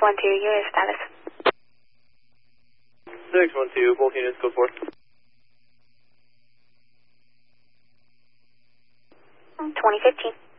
612, unit status. 612, both units go forth. 2015.